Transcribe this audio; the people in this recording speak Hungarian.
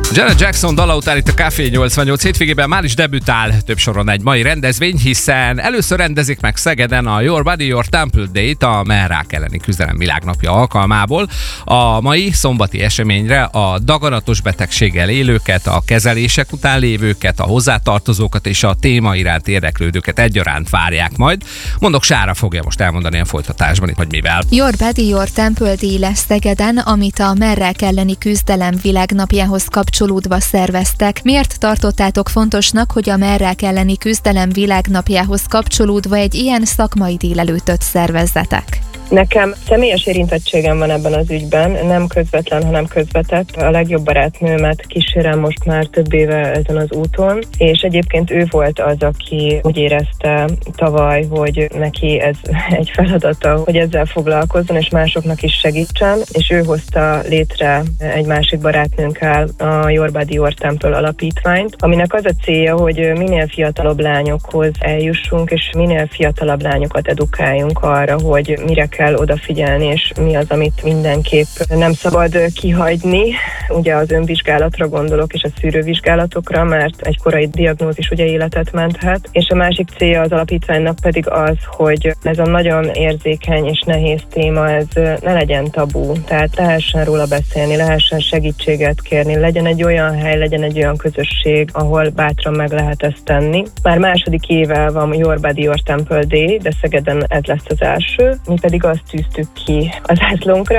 Janet Jackson dala után itt a Café 88 hétvégében már is debütál több soron egy mai rendezvény, hiszen először rendezik meg Szegeden a Your Body, Your Temple Day-t a mellrák elleni küzdelem világnapja alkalmából. A mai szombati eseményre a daganatos betegséggel élőket, a kezelések után lévőket, a hozzátartozókat és a téma iránt érdeklődőket egyaránt várják majd. Mondok, Sára fogja most elmondani a folytatásban, hogy mivel. Your Body, Your Temple Day lesz Szegeden, amit a mellrák elleni küzdelem világnapjához kapcsolódva szerveztek. Miért tartottátok fontosnak, hogy a mellrák elleni küzdelem világnapjához kapcsolódva egy ilyen szakmai délelőttöt szervezzetek? Nekem személyes érintettségem van ebben az ügyben, nem közvetlen, hanem közvetett. A legjobb barátnőmet kísérem most már több éve ezen az úton, és egyébként ő volt az, aki úgy érezte tavaly, hogy neki ez egy feladata, hogy ezzel foglalkozzon, és másoknak is segítsen, és ő hozta létre egy másik barátnőnkkel a Your Body, Your Temple alapítványt, aminek az a célja, hogy minél fiatalabb lányokhoz eljussunk, és minél fiatalabb lányokat edukáljunk arra, hogy mire kell odafigyelni, és mi az, amit mindenképp nem szabad kihagyni. Ugye az önvizsgálatra gondolok, és a szűrővizsgálatokra, mert egy korai diagnózis ugye életet menthet. És a másik célja az alapítványnak pedig az, hogy ez a nagyon érzékeny és nehéz téma, ez ne legyen tabú. Tehát lehessen róla beszélni, lehessen segítséget kérni, legyen egy olyan hely, legyen egy olyan közösség, ahol bátran meg lehet ezt tenni. Már második éve van Your Body, Your Temple Day, de Szegeden ez lesz az első. Mi pedig azt tűztük ki az zászlónkra,